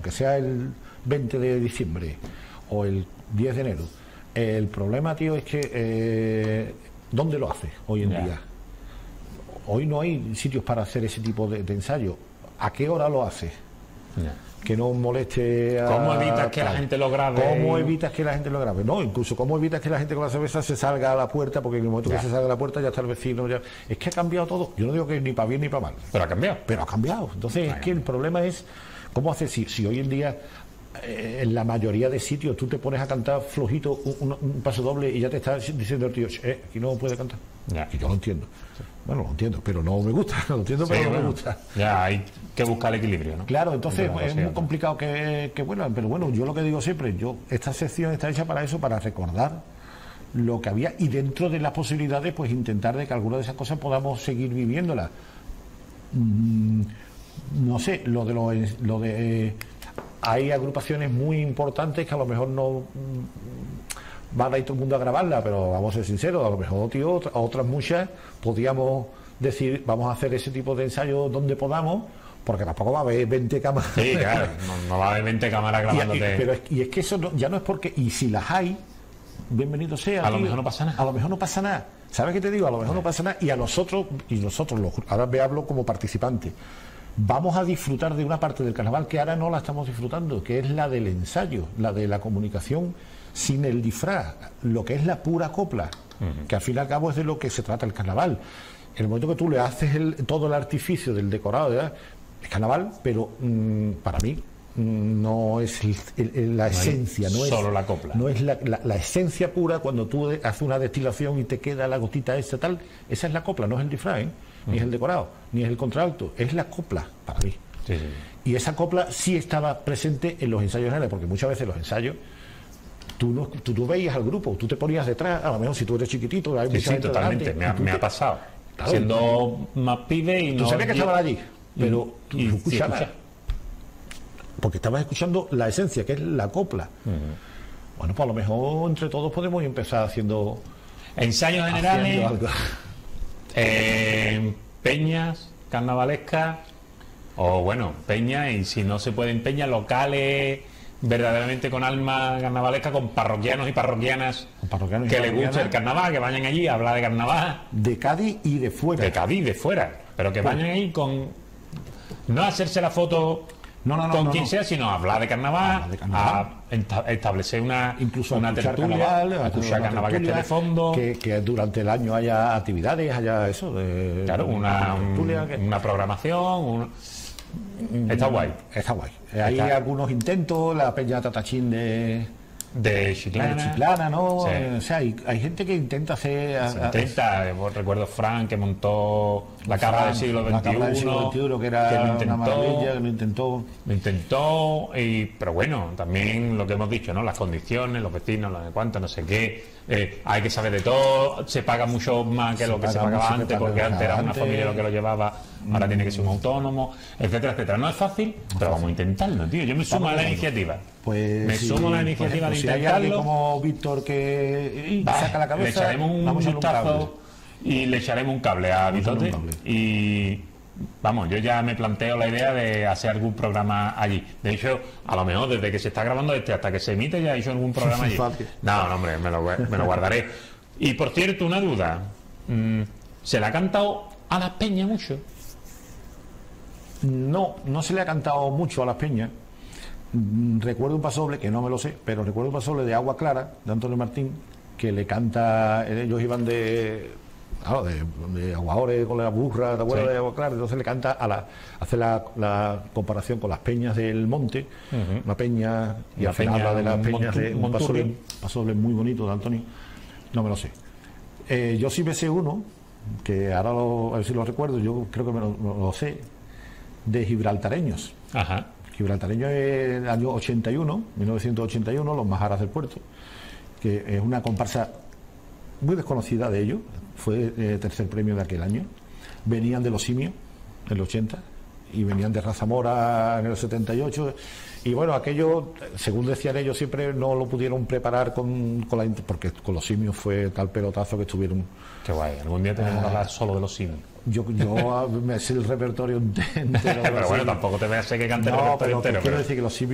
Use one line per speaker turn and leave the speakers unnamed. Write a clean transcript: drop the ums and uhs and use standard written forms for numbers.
aunque sea el 20 de diciembre o el 10 de enero. El problema, tío, es que ¿dónde lo haces hoy en día? Hoy no hay sitios para hacer ese tipo de ensayo. ¿A qué hora lo haces? Que no moleste a...
¿Cómo evitas que la gente lo grabe?
¿Cómo evitas que la gente lo grabe? No, incluso ¿cómo evitas que la gente con la cerveza se salga a la puerta? Porque en el momento que se salga a la puerta ya está el vecino. Ya... Es que ha cambiado todo. Yo no digo que ni para bien ni para mal.
Pero ha cambiado.
Pero ha cambiado. Entonces es que el problema es cómo hacer si hoy en día en la mayoría de sitios tú te pones a cantar flojito un paso doble y ya te está diciendo el tío, aquí no puede cantar. Y yo lo entiendo. Bueno, lo entiendo, pero no me gusta. Lo entiendo, pero no me gusta.
Ya hay que buscar el equilibrio, ¿no?
Claro, entonces es muy complicado que bueno, pero bueno, yo lo que digo siempre, esta sección está hecha para eso, para recordar lo que había y dentro de las posibilidades, pues intentar de que alguna de esas cosas podamos seguir viviéndolas. No sé, lo de hay agrupaciones muy importantes que a lo mejor no van a ir todo el mundo a grabarla, pero vamos a ser sinceros, a lo mejor, tío, a otras muchas podríamos decir, vamos a hacer ese tipo de ensayos donde podamos, porque tampoco va a haber 20 cámaras.
Sí, claro, no va a haber 20 cámaras grabándote.
Y es que eso ya no es porque, y si las hay, bienvenido sea.
A lo mejor no pasa nada.
A lo mejor no pasa nada. ¿Sabes qué te digo? A lo mejor no pasa nada. Y a nosotros, ahora me hablo como participante, vamos a disfrutar de una parte del carnaval que ahora no la estamos disfrutando, que es la del ensayo, la de la comunicación sin el disfraz, lo que es la pura copla, que al fin y al cabo es de lo que se trata el carnaval. En el momento que tú le haces todo el artificio del decorado, ¿verdad? Es carnaval, pero para mí no es la esencia, no es
solo la copla,
no es la esencia pura. Cuando tú haces una destilación y te queda la gotita esa tal, esa es la copla, no es el disfraz, ni es el decorado, ni es el contralto, es la copla para mí. Y esa copla sí estaba presente en los ensayos generales, porque muchas veces los ensayos tú veías al grupo, tú te ponías detrás, a lo mejor si tú eres chiquitito, hay mucha gente
totalmente,
delante,
me ha pasado.
Claro,
siendo más pibe y
tú sabías que estaban allí, pero tú escuchabas, porque estabas escuchando la esencia, que es la copla. Bueno, pues a lo mejor entre todos podemos empezar haciendo
ensayos generales, peñas carnavalescas, o bueno, peñas, y si no se pueden peñas locales verdaderamente con alma carnavalesca, con parroquianos y parroquianas que les guste el carnaval, que vayan allí a hablar de carnaval,
de Cádiz y de fuera,
pero que vayan ahí con no hacerse la foto con quien sea, sino hablar de carnaval, a establecer una tertulia, a escuchar carnaval que esté de fondo,
que durante el año haya actividades, haya eso de,
claro, una programación, está guay.
Hay algunos intentos, la peña Tatachín
de
Chiclana, ¿no? Sí. O sea, hay gente que intenta hacer...
recuerdo Frank, que montó la cabra del siglo XXI,
que era una maravilla, que lo intentó.
Pero bueno, también lo que hemos dicho, ¿no? Las condiciones, los vecinos, lo de cuánto, no sé qué. Hay que saber de todo, se paga mucho más que lo que se pagaba antes, porque antes era una familia lo que lo llevaba, ahora tiene que ser un autónomo, etcétera, etcétera. No es fácil, pero vamos a intentarlo, tío. Yo me sumo a la iniciativa.
Sumo a la iniciativa de intentarlo. Si hay alguien como Víctor que saca la cabeza,
le echaremos un vistazo y le echaremos un cable a Vitote. Y vamos, yo ya me planteo la idea de hacer algún programa allí. De hecho, a lo mejor desde que se está grabando hasta que se emite ya he hecho algún programa allí. No, hombre, me lo guardaré. Y por cierto, una duda. ¿Se le ha cantado a las peñas mucho?
No se le ha cantado mucho a las peñas. Recuerdo un pasoble, que no me lo sé, pero recuerdo un pasoble de Agua Clara, de Antonio Martín, que le canta, ellos iban de aguadores con la burra, ¿te acuerdas? De Agua Clara? Entonces le canta hace la comparación con las peñas del monte, una peña, y al final habla de las peñas de un pasoble muy bonito de Antonio, no me lo sé. Yo sí me sé uno, que ahora a ver si lo recuerdo, yo creo que me lo sé, de gibraltareños. Gibraltareños es el año 1981, los Majaras del Puerto, que es una comparsa muy desconocida de ellos, fue tercer premio de aquel año. Venían de Los Simios en el 80 y venían de Razamora en el 78, y bueno, aquello, según decían ellos, siempre no lo pudieron preparar porque con Los Simios fue tal pelotazo que estuvieron.
Qué guay, algún día tenemos que hablar solo de Los Simios.
Yo me sé el repertorio entero.
Pero bueno, tampoco te veas que cante el repertorio entero.
Quiero decir que Los Simios